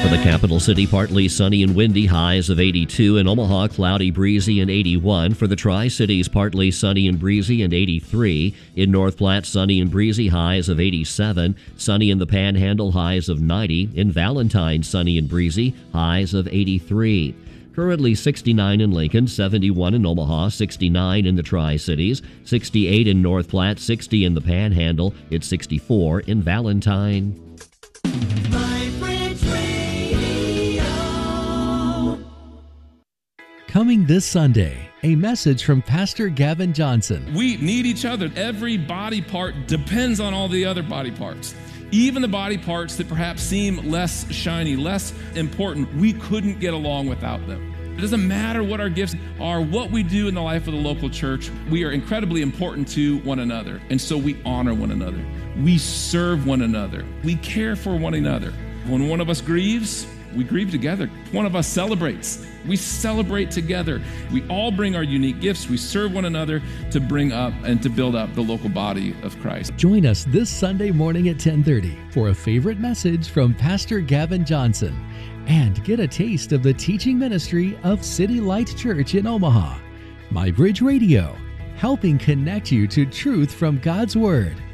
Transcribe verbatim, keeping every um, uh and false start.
For the capital city, partly sunny and windy, highs of eighty-two. In Omaha, cloudy, breezy, and eighty-one. For the Tri-Cities, partly sunny and breezy, and eighty-three. In North Platte, sunny and breezy, highs of eighty-seven. Sunny in the Panhandle, highs of ninety. In Valentine, sunny and breezy, highs of eighty-three. Currently sixty-nine in Lincoln, seventy-one in Omaha, sixty-nine in the Tri-Cities, sixty-eight in North Platte, sixty in the Panhandle. It's sixty-four in Valentine. Coming this Sunday, a message from Pastor Gavin Johnson. We need each other. Every body part depends on all the other body parts. Even the body parts that perhaps seem less shiny, less important, we couldn't get along without them. It doesn't matter what our gifts are, what we do in the life of the local church, we are incredibly important to one another. And so we honor one another. We serve one another. We care for one another. When one of us grieves, we grieve together. One of us celebrates. We celebrate together. We all bring our unique gifts. We serve one another to bring up and to build up the local body of Christ. Join us this Sunday morning at ten thirty for a favorite message from Pastor Gavin Johnson and get a taste of the teaching ministry of City Light Church in Omaha. My Bridge Radio, helping connect you to truth from God's Word.